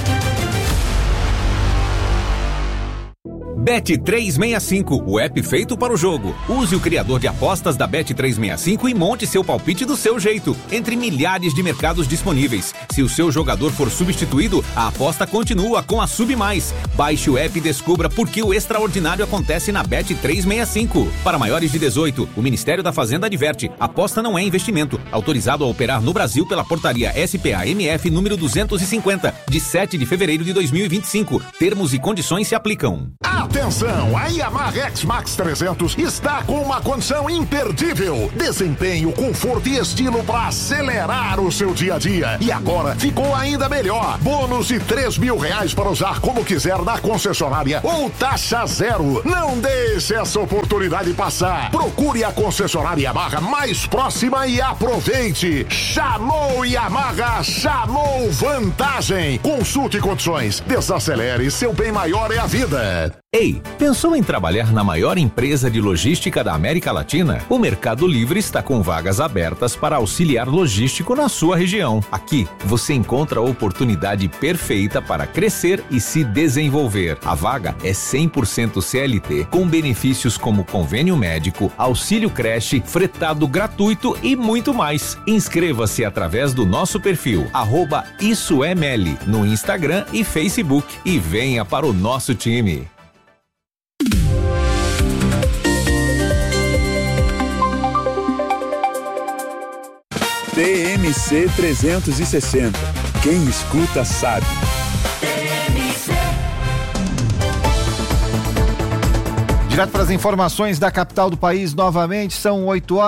Bet365, o app feito para o jogo. Use o criador de apostas da Bet365 e monte seu palpite do seu jeito, entre milhares de mercados disponíveis. Se o seu jogador for substituído, a aposta continua com a Sub+. Baixe o app e descubra por que o extraordinário acontece na Bet365. Para maiores de 18, o Ministério da Fazenda adverte: aposta não é investimento. Autorizado a operar no Brasil pela portaria SPA-MF número 250, de 7 de fevereiro de 2025. Termos e condições se aplicam. Atenção, a Yamaha X-Max 300 está com uma condição imperdível. Desempenho, conforto e estilo para acelerar o seu dia a dia. E agora ficou ainda melhor. Bônus de R$3.000 para usar como quiser na concessionária ou taxa zero. Não deixe essa oportunidade passar. Procure a concessionária Yamaha mais próxima e aproveite. Chamou Yamaha, chamou vantagem. Consulte condições. Desacelere, seu bem maior é a vida. Ei, pensou em trabalhar na maior empresa de logística da América Latina? O Mercado Livre está com vagas abertas para auxiliar logístico na sua região. Aqui, você encontra a oportunidade perfeita para crescer e se desenvolver. A vaga é 100% CLT, com benefícios como convênio médico, auxílio creche, fretado gratuito e muito mais. Inscreva-se através do nosso perfil, @issoeml, no Instagram e Facebook, e venha para o nosso time. TMC 360. Quem escuta sabe. Direto para as informações da capital do país novamente, são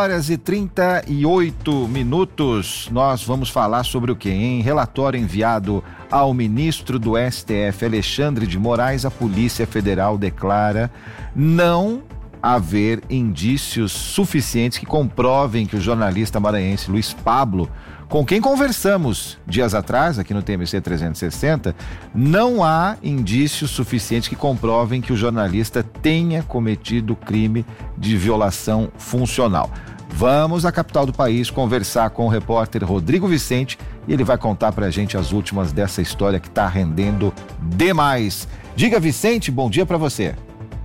8h38. Nós vamos falar sobre o quê? Em relatório enviado ao ministro do STF, Alexandre de Moraes, a Polícia Federal declara não haver indícios suficientes que comprovem que o jornalista maranhense Luiz Pablo, com quem conversamos dias atrás aqui no TMC 360, não há indícios suficientes que comprovem que o jornalista tenha cometido crime de violação funcional. Vamos à capital do país conversar com o repórter Rodrigo Vicente e ele vai contar pra gente as últimas dessa história que tá rendendo demais. Diga, Vicente, bom dia pra você.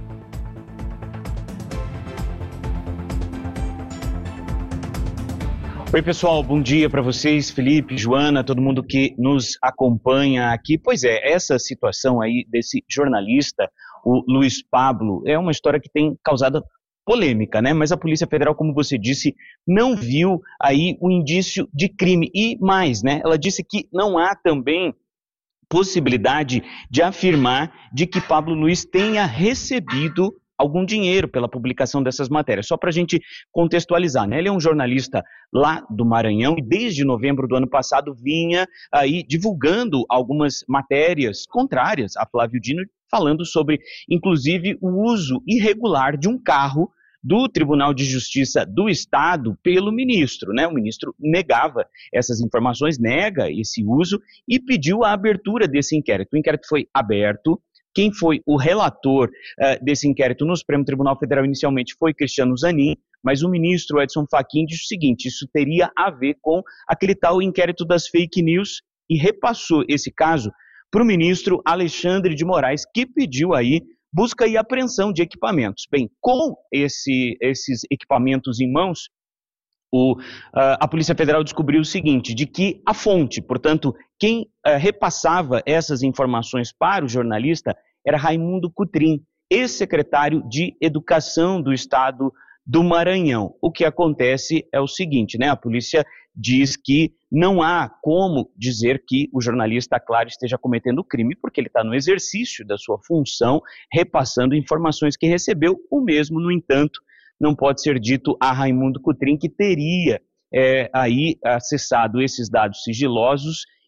Oi, pessoal, bom dia para vocês, Felipe, Joana, todo mundo que nos acompanha aqui. Pois é, essa situação aí desse jornalista, o Luiz Pablo, é uma história que tem causado polêmica, né? Mas a Polícia Federal, como você disse, não viu aí o indício de crime. E mais, né? Ela disse que não há também possibilidade de afirmar de que Pablo Luiz tenha recebido algum dinheiro pela publicação dessas matérias. Só para a gente contextualizar, né? Ele é um jornalista lá do Maranhão e desde novembro do ano passado vinha aí divulgando algumas matérias contrárias a Flávio Dino, falando sobre, inclusive, o uso irregular de um carro do Tribunal de Justiça do Estado pelo ministro, né? O ministro negava essas informações, nega esse uso e pediu a abertura desse inquérito. O inquérito foi aberto. Quem foi o relator desse inquérito no Supremo Tribunal Federal inicialmente foi Cristiano Zanin, mas o ministro Edson Fachin disse o seguinte: isso teria a ver com aquele tal inquérito das fake news, e repassou esse caso para o ministro Alexandre de Moraes, que pediu aí busca e apreensão de equipamentos. Bem, com esses equipamentos em mãos, a Polícia Federal descobriu o seguinte, de que a fonte, portanto, quem repassava essas informações para o jornalista era Raimundo Cotrim, ex-secretário de Educação do Estado do Maranhão. O que acontece é o seguinte, né? A polícia diz que não há como dizer que o jornalista, claro, esteja cometendo crime, porque ele está no exercício da sua função, repassando informações que recebeu. O mesmo, no entanto, não pode ser dito a Raimundo Cotrim, que teria aí acessado esses dados sigilosos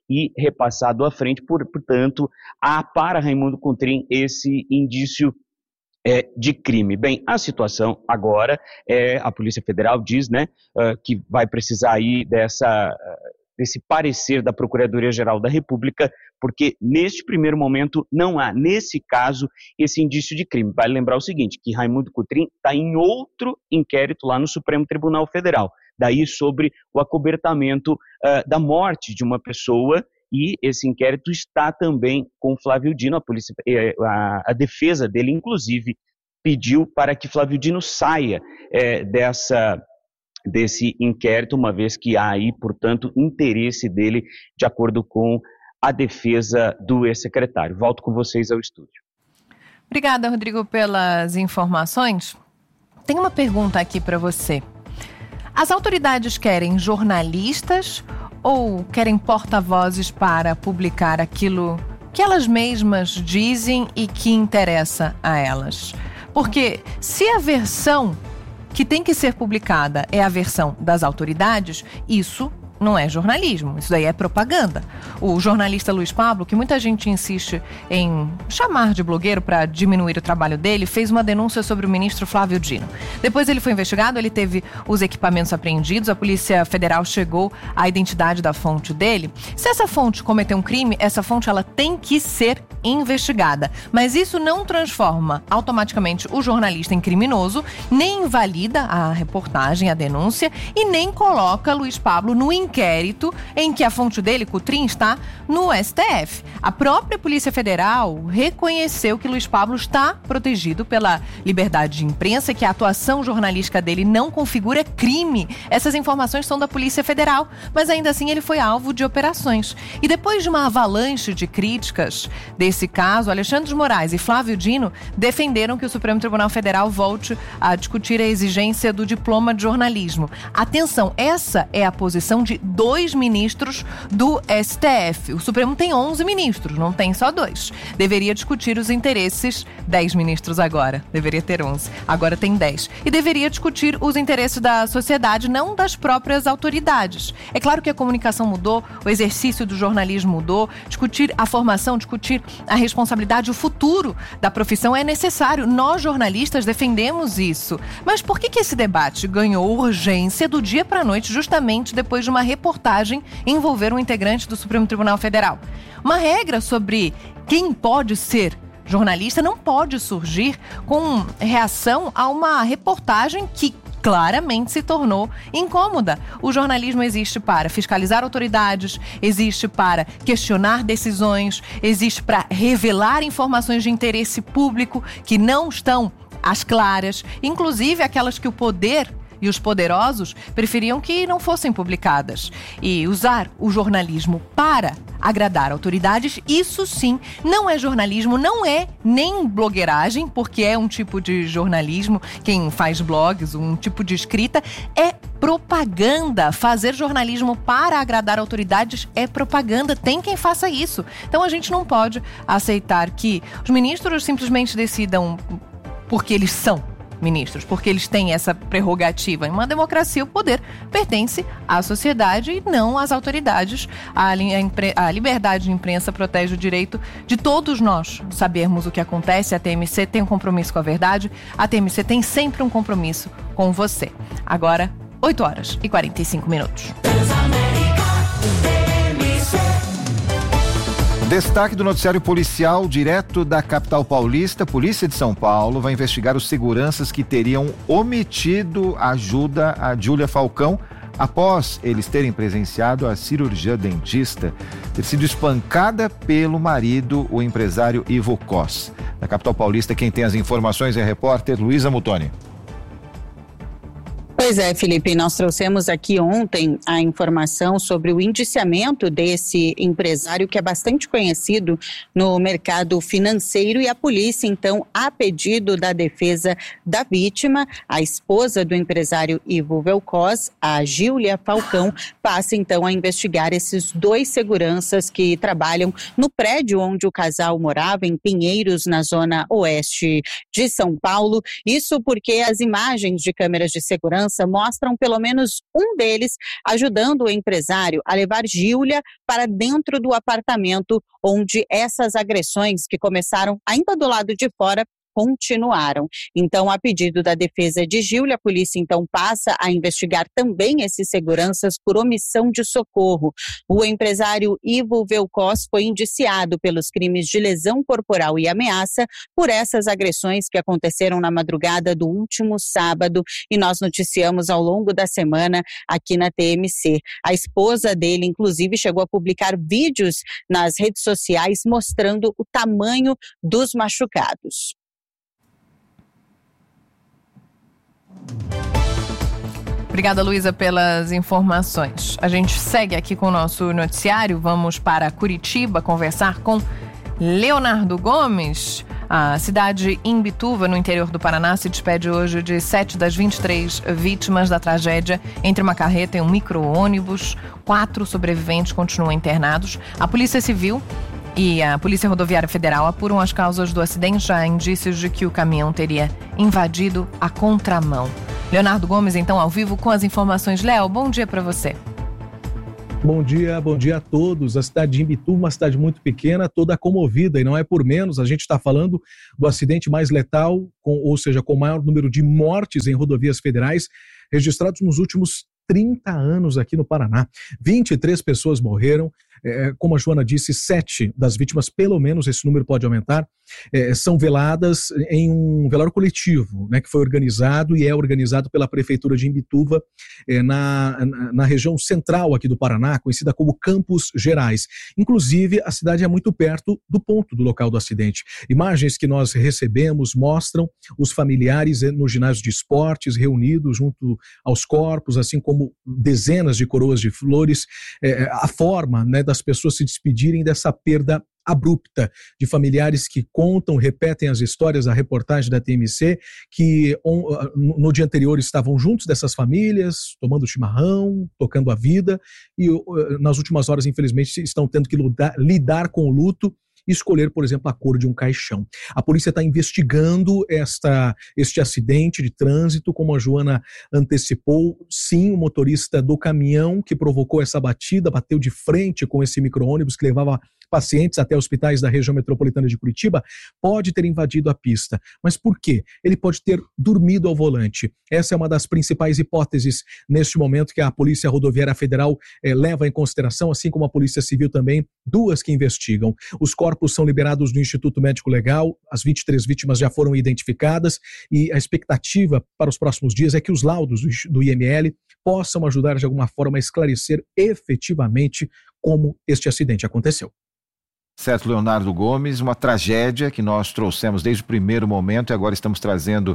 e repassado à frente, portanto, há para Raimundo Cotrim esse indício de crime. Bem, a situação agora a Polícia Federal diz, né, que vai precisar aí desse parecer da Procuradoria-Geral da República, porque neste primeiro momento não há, nesse caso, esse indício de crime. Vale lembrar o seguinte, que Raimundo Cotrim está em outro inquérito lá no Supremo Tribunal Federal, daí sobre o acobertamento da morte de uma pessoa, e esse inquérito está também com Flávio Dino. A defesa dele, inclusive, pediu para que Flávio Dino saia desse inquérito, uma vez que há aí, portanto, interesse dele, de acordo com a defesa do ex-secretário. Volto com vocês ao estúdio. Obrigada, Rodrigo, pelas informações. Tem uma pergunta aqui para você. As autoridades querem jornalistas ou querem porta-vozes para publicar aquilo que elas mesmas dizem e que interessa a elas? Porque se a versão que tem que ser publicada é a versão das autoridades, isso não é jornalismo, isso daí é propaganda. O jornalista Luiz Pablo, que muita gente insiste em chamar de blogueiro para diminuir o trabalho dele, fez uma denúncia sobre o ministro Flávio Dino. Depois ele foi investigado, ele teve os equipamentos apreendidos, a Polícia Federal chegou à identidade da fonte dele. Se essa fonte cometeu um crime, essa fonte ela tem que ser investigada. Mas isso não transforma automaticamente o jornalista em criminoso, nem invalida a reportagem, a denúncia, e nem coloca Luiz Pablo no inquérito em que a fonte dele, Cotrim, está no STF. A própria Polícia Federal reconheceu que Luiz Pablo está protegido pela liberdade de imprensa, que a atuação jornalística dele não configura crime. Essas informações são da Polícia Federal, mas ainda assim ele foi alvo de operações. E depois de uma avalanche de críticas desse caso, Alexandre de Moraes e Flávio Dino defenderam que o Supremo Tribunal Federal volte a discutir a exigência do diploma de jornalismo. Atenção, essa é a posição de 2 ministros do STF. O Supremo tem 11 ministros, não tem só 2. Deveria discutir os interesses, 10 ministros agora, deveria ter 11, agora tem 10. E deveria discutir os interesses da sociedade, não das próprias autoridades. É claro que a comunicação mudou, o exercício do jornalismo mudou, discutir a formação, discutir a responsabilidade, o futuro da profissão é necessário. Nós, jornalistas, defendemos isso. Mas por que esse debate ganhou urgência do dia para a noite, justamente depois de uma reportagem envolver um integrante do Supremo Tribunal Federal? Uma regra sobre quem pode ser jornalista não pode surgir com reação a uma reportagem que claramente se tornou incômoda. O jornalismo existe para fiscalizar autoridades, existe para questionar decisões, existe para revelar informações de interesse público que não estão às claras, inclusive aquelas que o poder e os poderosos preferiam que não fossem publicadas. E usar o jornalismo para agradar autoridades, isso sim não é jornalismo, não é nem blogueiragem, porque é um tipo de jornalismo, quem faz blogs, um tipo de escrita, é propaganda. Fazer jornalismo para agradar autoridades é propaganda, tem quem faça isso. Então a gente não pode aceitar que os ministros simplesmente decidam porque eles são ministros, porque eles têm essa prerrogativa. Em uma democracia, o poder pertence à sociedade e não às autoridades. A liberdade de imprensa protege o direito de todos nós sabermos o que acontece. A TMC tem um compromisso com a verdade, a TMC tem sempre um compromisso com você. Agora, 8h45. Destaque do noticiário policial direto da capital paulista. Polícia de São Paulo vai investigar os seguranças que teriam omitido ajuda a Júlia Falcão após eles terem presenciado a cirurgia dentista ter sido espancada pelo marido, o empresário Ivo Cos. Na capital paulista, quem tem as informações é a repórter Luísa Mutoni. Pois é, Felipe, nós trouxemos aqui ontem a informação sobre o indiciamento desse empresário que é bastante conhecido no mercado financeiro e a polícia, então, a pedido da defesa da vítima, a esposa do empresário Ivo Velcos, a Júlia Falcão, passa então a investigar esses 2 seguranças que trabalham no prédio onde o casal morava, em Pinheiros, na zona oeste de São Paulo. Isso porque as imagens de câmeras de segurança segurança mostram pelo menos um deles ajudando o empresário a levar Gíulia para dentro do apartamento onde essas agressões que começaram ainda do lado de fora continuaram. Então, a pedido da defesa de Gíulia, a polícia então passa a investigar também esses seguranças por omissão de socorro. O empresário Ivo Velkos foi indiciado pelos crimes de lesão corporal e ameaça por essas agressões que aconteceram na madrugada do último sábado e nós noticiamos ao longo da semana aqui na TMC. A esposa dele, inclusive, chegou a publicar vídeos nas redes sociais mostrando o tamanho dos machucados. Obrigada, Luísa, pelas informações. A gente segue aqui com o nosso noticiário. Vamos para Curitiba conversar com Leonardo Gomes. A cidade Imbituva, no interior do Paraná, se despede hoje de 7 das 23 vítimas da tragédia entre uma carreta e um micro-ônibus. 4 sobreviventes continuam internados. A Polícia Civil e a Polícia Rodoviária Federal apuram as causas do acidente. Já há indícios de que o caminhão teria invadido a contramão. Leonardo Gomes, então, ao vivo com as informações. Léo, bom dia para você. Bom dia a todos. A cidade de Imbituva, uma cidade muito pequena, toda comovida, e não é por menos. A gente está falando do acidente mais letal, ou seja, com o maior número de mortes em rodovias federais registrados nos últimos 30 anos aqui no Paraná. 23 pessoas morreram. Como a Joana disse, 7 das vítimas, pelo menos esse número pode aumentar, são veladas em um velório coletivo, né, que foi organizado e é organizado pela Prefeitura de Imbituva, na região central aqui do Paraná, conhecida como Campos Gerais. Inclusive, a cidade é muito perto do ponto do local do acidente. Imagens que nós recebemos mostram os familiares no ginásio de esportes reunidos junto aos corpos, assim como dezenas de coroas de flores, a forma, né, das pessoas se despedirem dessa perda abrupta, de familiares que contam, repetem as histórias da reportagem da TMC, que no dia anterior estavam juntos dessas famílias, tomando chimarrão, tocando a vida, e nas últimas horas, infelizmente, estão tendo que lidar com o luto e escolher, por exemplo, a cor de um caixão. A polícia está investigando este acidente de trânsito, como a Joana antecipou. Sim, o motorista do caminhão que provocou essa batida bateu de frente com esse micro-ônibus que levava pacientes até hospitais da região metropolitana de Curitiba, pode ter invadido a pista. Mas por quê? Ele pode ter dormido ao volante. Essa é uma das principais hipóteses neste momento que a Polícia Rodoviária Federal leva em consideração, assim como a Polícia Civil também, 2 que investigam. Os corpos são liberados do Instituto Médico Legal, as 23 vítimas já foram identificadas e a expectativa para os próximos dias é que os laudos do IML possam ajudar de alguma forma a esclarecer efetivamente como este acidente aconteceu. Certo, Leonardo Gomes, uma tragédia que nós trouxemos desde o primeiro momento e agora estamos trazendo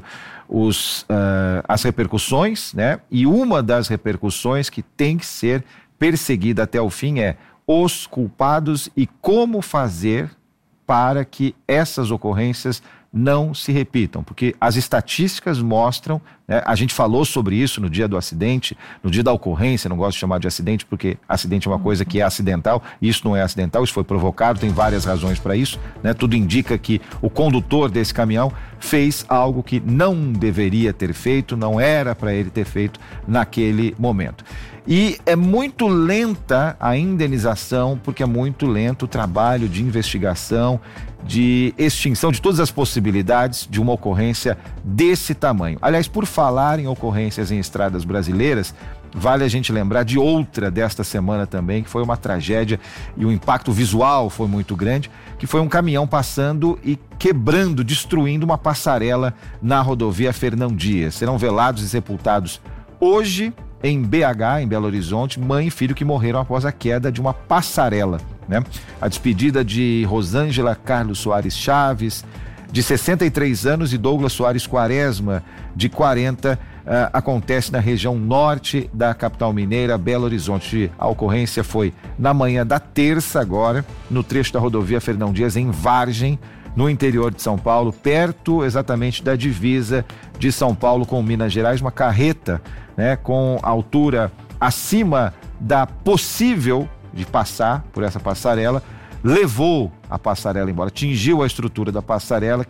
as repercussões, né? E uma das repercussões que tem que ser perseguida até o fim é os culpados e como fazer para que essas ocorrências não se repitam, porque as estatísticas mostram, né, a gente falou sobre isso no dia do acidente, no dia da ocorrência, não gosto de chamar de acidente porque acidente é uma coisa que é acidental, isso não é acidental, isso foi provocado, tem várias razões para isso, né, tudo indica que o condutor desse caminhão fez algo que não deveria ter feito, não era para ele ter feito naquele momento. E é muito lenta a indenização, porque é muito lento o trabalho de investigação, de extinção de todas as possibilidades de uma ocorrência desse tamanho. Aliás, por falar em ocorrências em estradas brasileiras, vale a gente lembrar de outra desta semana também, que foi uma tragédia e o impacto visual foi muito grande, que foi um caminhão passando e quebrando, destruindo uma passarela na rodovia Fernão Dias. Serão velados e sepultados hoje em BH, em Belo Horizonte, mãe e filho que morreram após a queda de uma passarela, né? A despedida de Rosângela Carlos Soares Chaves, de 63 anos, e Douglas Soares Quaresma, de 40, acontece na região norte da capital mineira, Belo Horizonte. A ocorrência foi na manhã da terça agora, no trecho da rodovia Fernão Dias, em Vargem, no interior de São Paulo, perto exatamente da divisa de São Paulo com Minas Gerais, uma carreta, né, com altura acima da possível de passar por essa passarela, levou a passarela embora, atingiu a estrutura da passarela que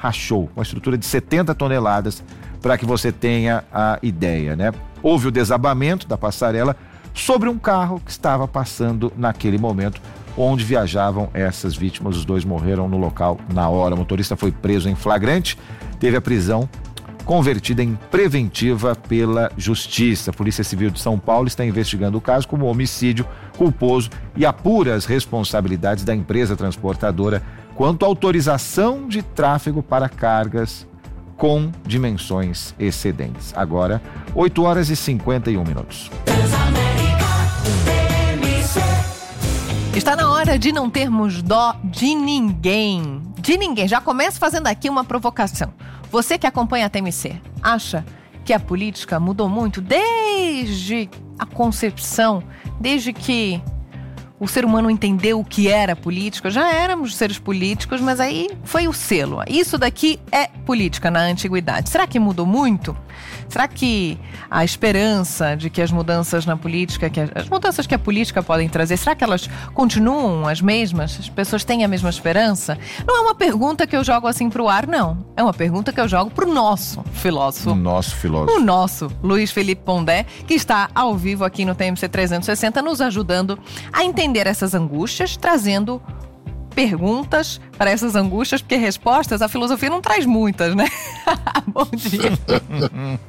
rachou, uma estrutura de 70 toneladas, para que você tenha a ideia, né? Houve o desabamento da passarela sobre um carro que estava passando naquele momento, onde viajavam essas vítimas. Os 2 morreram no local na hora. O motorista foi preso em flagrante, teve a prisão convertida em preventiva pela Justiça. A Polícia Civil de São Paulo está investigando o caso como homicídio culposo e apura as responsabilidades da empresa transportadora quanto à autorização de tráfego para cargas com dimensões excedentes. Agora, 8h51. Está na hora de não termos dó de ninguém. De ninguém. Já começo fazendo aqui uma provocação. Você que acompanha a TMC, acha que a política mudou muito desde a concepção, desde que o ser humano entendeu o que era política? Já éramos seres políticos, mas aí foi o selo. Isso daqui é política na antiguidade. Será que mudou muito? Será que a esperança de que as mudanças na política, as mudanças que a política podem trazer, será que elas continuam as mesmas? As pessoas têm a mesma esperança? Não é uma pergunta que eu jogo assim pro ar, não. É uma pergunta que eu jogo pro nosso filósofo. O nosso Luiz Felipe Pondé, que está ao vivo aqui no TMC 360, nos ajudando a entender essas angústias, trazendo perguntas para essas angústias, porque respostas a filosofia não traz muitas, né? Bom dia.